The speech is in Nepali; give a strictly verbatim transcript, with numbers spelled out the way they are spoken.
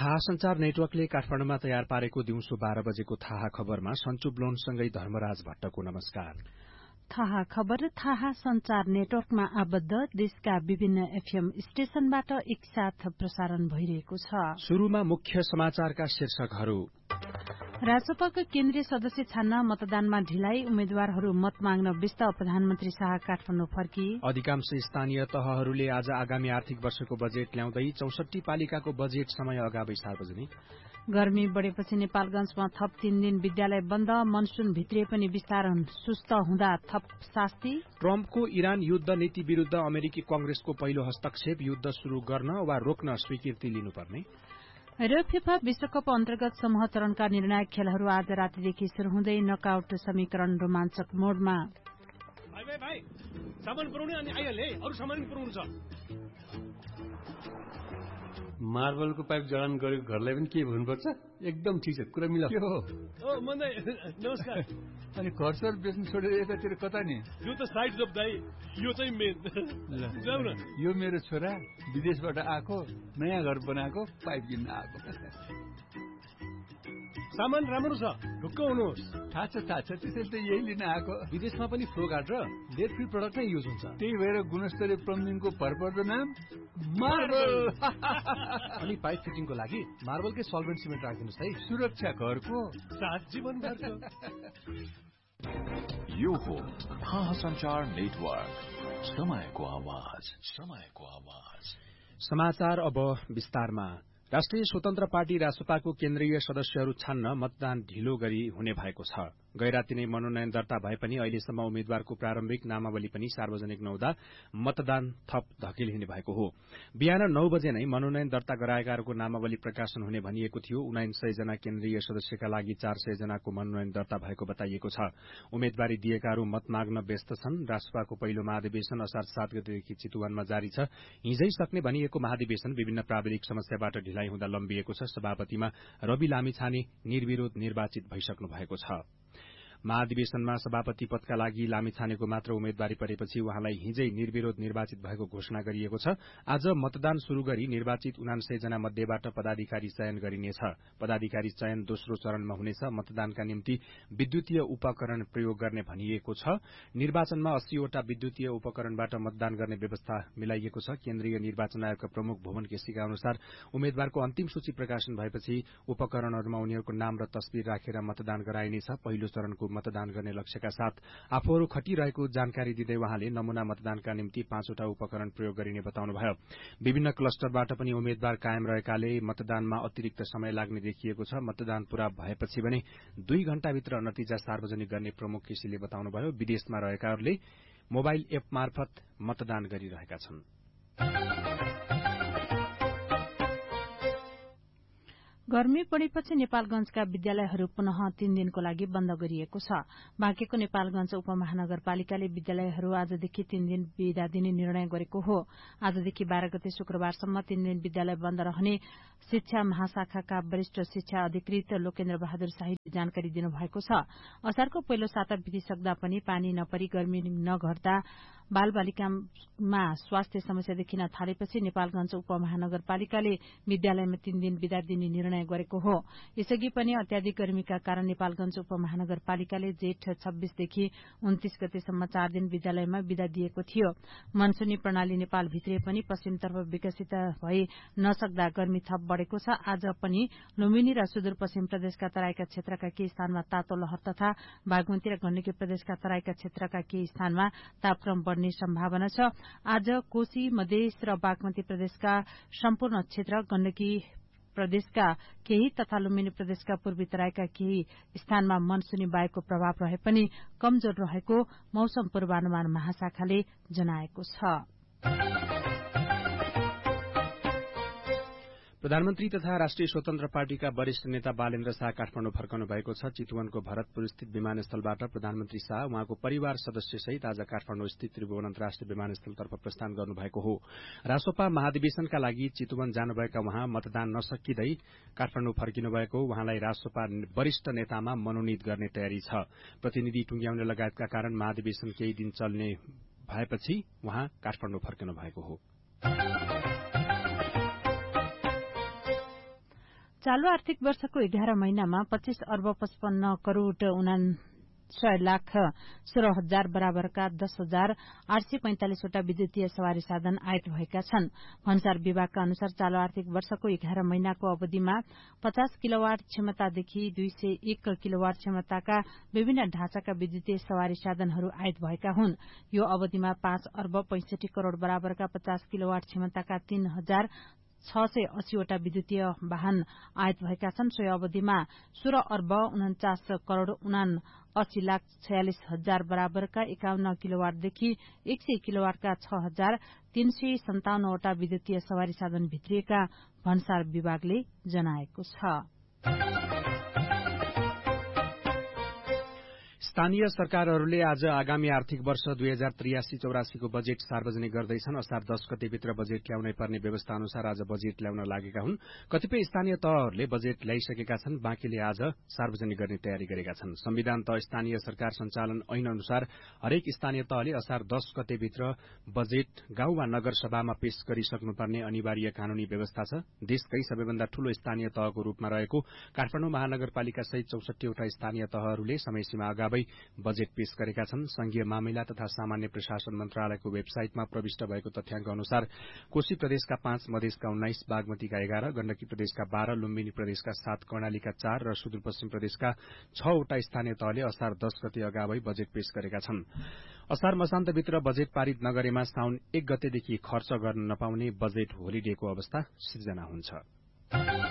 थाहा संचार नेटवर्कले काठमाडौँमा तयार पारेको दिउँसो बाह्र बजेको थाहा खबरमा सञ्चु ब्लोनसँगै धर्मराज भट्टको नमस्कार। थाहा खबर थाहा संचार नेटवर्कमा आबद्ध देशका विभिन्न एफएम स्टेशनबाट एकसाथ प्रसारण भइरहेको छ। शुरूमा मुख्य समाचारका शीर्षकहरू। राजसभाका केन्द्रीय सदस्य छान्न मतदानमा ढिलाइ, उम्मेद्वारहरू मत माग्न व्यस्त, प्रधानमन्त्री शाह काठमाडौँ फर्की। अधिकांश स्थानीय तहहरूले आज आगामी आर्थिक वर्षको बजेट ल्याउँदै चौसठी पालिकाको बजेट समय अगावै सार्वजनिक। गर्मी बढ़ेपछि नेपालगंजमा थप तीन दिन विद्यालय बन्द, मनसून भित्रिए पनि विस्तारण सुस्त हुँदा थप शास्ति। ट्रम्पको इरान युद्ध नीति विरूद्ध अमेरिकी कंग्रेसको पहिलो हस्तक्षेप, युद्ध शुरू गर्न वा रोक्न स्वीकृति लिनुपर्ने। र फिफा विश्वकप अन्तर्गत समूह चरणका निर्णायक खेलहरू आज रातिदेखि शुरू हुँदै नकआउट समीकरण रोमाञ्चक मोडमा। भाइ भाइ भाइ सामान पुर्याउने अनि आइहाले, अरु सामान पनि पुर्याउनु छ। मार्बलको पाइप जडान गरेको घरलाई पनि के भन्नुपर्छ? एकदम ठिक छ, कुरा मिला। के हो? ओ मन्दै नमस्कार। अनि घर सर बेच्नु छोडेर यतातिर कता नि? यो त साइड जब दाइ, यो चाहिँ मेन। जाऊ न। यो मेरो छोरा विदेशबाट आएको, नयाँ घर बनाएको, पाइप किन्न आएको। सामान राम्रो छ, ढुक्क हुनुहोस्। थाहा छ थाहा छ, त्यसैले त यही लिन आएको। विदेशमा पनि फ्लो गार्ड र लेड फ्री प्रडक्ट नै युज हुन्छ। त्यही भएर गुणस्तरीय प्लम्बिङको भरपर्दो नाम मार्बल। अनि पाइप फिटिङको लागि मार्बलकै सल्भेन्ट सिमेन्ट राखिदिनुहोस् है। सुरक्षा घरको सात जीवनभरको। यो हो थाहा संचार नेटवर्क, समयको आवाज, समयको आवाज। समाचार अब विस्तारमा। राष्ट्रिय स्वतन्त्र पार्टी रासपाको केन्द्रीय सदस्यहरू छान्न मतदान ढिलो गरी हुने भएको छ। गैराती नै मनोनयन दर्ता भए पनि अहिलेसम्म उम्मेद्वारको प्रारम्भिक नामावली पनि सार्वजनिक नहुँदा मतदान थप धकेलिने भएको हो। बिहान नौ बजे नै मनोनयन दर्ता गराएकाहरूको नामावली प्रकाशन हुने भनिएको थियो। उनाइसय जना केन्द्रीय सदस्यका लागि चार सय जनाको मनोनयन दर्ता भएको बताइएको छ। उम्मेद्वारी दिएकाहरू मत माग्न व्यस्त छन्। रासपाको पहिलो महाधिवेशन असार सात गतेदेखि चितुवनमा जारी छ। हिजै सक्ने भनिएको महाधिवेशन विभिन्न प्राविधिक समस्याबाट ढिलाइ हुँदा लम्बिएको छ। सभापतिमा रवि लामिछाने निर्विरोध निर्वाचित भइसक्नु भएको छ। महाधिवेशनमा सभापति पदका लागि लामिछानेको मात्र उम्मेद्वारी परेपछि उहाँलाई हिजै निर्विरोध निर्वाचित भएको घोषणा गरिएको छ। आज मतदान शुरू गरी निर्वाचित उनासय जना मध्येबाट पदाधिकारी चयन गरिनेछ। पदाधिकारी चयन दोस्रो चरणमा हुनेछ। मतदानका निम्ति विद्युतीय उपकरण प्रयोग गर्ने भनिएको छ। निर्वाचनमा अस्सीवटा विद्युतीय उपकरणबाट मतदान गर्ने व्यवस्था मिलाइएको छ। केन्द्रीय निर्वाचन आयोगका प्रमुख भुवन केसीका अनुसार उम्मेद्वारको अन्तिम सूची प्रकाशन भएपछि उपकरणहरूमा उनीहरूको नाम र तस्विर राखेर मतदान गराइनेछ। पहिलो चरणको मतदान गर्ने लक्ष्यका साथ आफूहरू खटिरहेको जानकारी दिँदै उहाँले नमूना मतदानका निम्ति पाँचवटा उपकरण प्रयोग गरिने बताउनुभयो। विभिन्न क्लस्टरबाट पनि उम्मेद्वार कायम रहेकाले मतदानमा अतिरिक्त समय लाग्ने देखिएको छ। मतदान पूरा भएपछि भने दुई घण्टाभित्र नतिजा सार्वजनिक गर्ने प्रमुख केसीले बताउनुभयो। विदेशमा रहेकाहरूले मोबाइल एप मार्फत मतदान गरिरहेका छन्। गर्मी बढ़ेपछि नेपालगंजका विद्यालयहरू पुनः तीन दिनको लागि बन्द गरिएको छ। बाँकेको नेपालगंज उपमहानगरपालिकाले विद्यालयहरू आजदेखि तीन दिन विदा दिने निर्णय गरेको हो। आजदेखि बाह्र गते शुक्रबारसम्म तीन दिन विद्यालय बन्द रहने शिक्षा महाशाखाका वरिष्ठ शिक्षा अधिकृत लोकेन्द्र बहादुर शाहीले जानकारी दिनुभएको छ। असारको पहिलो साता बितिसक्दा पनि पानी नपरी गर्मी नघट्दा बाल बालिकामा स्वास्थ्य समस्या देखिन थालेपछि नेपालगंज उपमहानगरपालिकाले विद्यालयमा तीन दिन विदा दिने निर्णय गरेको हो। यसअघि पनि अत्याधिक गर्मीका कारण नेपालगंज उपमहानगरपालिकाले जेठ छब्बीसदेखि उन्तीस गतेसम्म चार दिन विद्यालयमा विदा दिएको थियो। मनसूनी प्रणाली नेपाल भित्रिए पनि पश्चिमतर्फ विकसित भइ नसक्दा गर्मी थप बढ़ेको छ। आज पनि लुम्बिनी र सुदूरपश्चिम प्रदेशका तराईका क्षेत्रका केही स्थानमा तातो लहर तथा बागमती र गण्डकी प्रदेशका तराईका क्षेत्रका केही स्थानमा तापक्रम बढ़ने सम्भावना छ। आज कोशी मधेस र बागमती प्रदेशका सम्पूर्ण क्षेत्र, गण्डकी प्रदेशका केही तथा लुम्बिनी प्रदेशका पूर्वी तराईका केही स्थानमा मनसूनी वायुको प्रभाव रहे पनि कमजोर रहेको मौसम पूर्वानुमान महाशाखाले जनाएको छ। प्रधानमन्त्री तथा राष्ट्रिय स्वतन्त्र पार्टीका वरिष्ठ नेता बालेन्द्र शाह काठमाडौँ फर्कनु भएको छ। चितवनको भरतपुर स्थित विमानस्थलबाट प्रधानमन्त्री शाह उहाँको परिवार सदस्यसहित आज काठमाडौँ स्थित त्रिभुवन अन्तर्राष्ट्रिय विमानस्थलतर्फ प्रस्थान गर्नुभएको हो। रासोपा महाधिवेशनका लागि चितवन जानुभएका उहाँ मतदान नसकिँदै काठमाडौँ फर्किनु भएको। उहाँलाई रासोपा वरिष्ठ नेतामा मनोनित गर्ने तयारी छ। प्रतिनिधि टुंग्याउने लगायतका कारण महाधिवेशन केही दिन चल्ने भएपछि उहाँ काठमाडौँ फर्किनु भएको हो। चालू आर्थिक वर्षको एघार महिनामा पच्चीस अर्ब पचपन्न करोड़ उनासय लाख सोह्र हजार बराबरका दस हजार आठ सय पैंतालिसवटा विद्युतीय सवारी साधन आयात भएका छन्। भन्सार विभागका अनुसार चालू आर्थिक वर्षको एघार महिनाको अवधिमा पचास किलोवाट क्षमतादेखि दुई सय एक किलोवाट क्षमताका विभिन्न ढाँचाका विद्युतीय सवारी साधनहरू आयात भएका हुन्। यो अवधिमा पाँच अर्ब पैंसठी करोड़ बराबरका पचास किलोवाट क्षमताका तीन हजार छ सय अस्सीवटा विद्युतीय वाहन आयात भएका छन्। सोही अवधिमा सोह्र अर्ब उन्चास करोड़ उना अस्सी लाख छयालिस हजार बराबरका एकाउन्न किलोवाटदेखि एक सय किलोवाटका छ हजार तीन सय सन्ताउन्नवटा विद्युतीय सवारी साधन भित्रिएका भन्सार विभागले जनाएको छ। स्थानीय सरकारहरूले आज आगामी आर्थिक वर्ष दुई हजार त्रियासी चौरासीको बजेट सार्वजनिक गर्दैछन्। असार दश गतेभित्र बजेट ल्याउनै पर्ने व्यवस्था अनुसार आज बजेट ल्याउन लागेका हुन्। कतिपय स्थानीय तहहरूले बजेट ल्याइसकेका छन्, बाँकीले आज सार्वजनिक गर्ने तयारी गरेका छन्। संविधान तह स्थानीय सरकार संचालन ऐन अनुसार हरेक स्थानीय तहले असार दश गतेभित्र बजेट गाउँ वा नगर सभामा पेश गरिसक्नुपर्ने अनिवार्य कानूनी व्यवस्था छ। देशकै सबैभन्दा ठूलो स्थानीय तहको रूपमा रहेको काठमाडौँ महानगरपालिका सहित चौसठीवटा स्थानीय तहहरूले समयसीमा अगावै बजेट पेश गरेका छन्। संघीय मामिला तथा सामान्य प्रशासन मन्त्रालयको वेबसाइटमा प्रविष्ट भएको तथ्याङ्क अनुसार कोशी प्रदेशका पाँच, मधेसका उन्नाइस, बागमतीका एघार, गण्डकी प्रदेशका बाह्र, लुम्बिनी प्रदेशका सात, कर्णालीका चार र सुदूरपश्चिम प्रदेशका छवटा स्थानीय तहले असार दश गते अगावै बजेट पेश गरेका छन्। असार मसान्तभित्र बजेट पारित नगरेमा साउन एक गतेदेखि खर्च गर्न नपाउने बजेट होलिडेको अवस्था सिर्जना हुन्छ।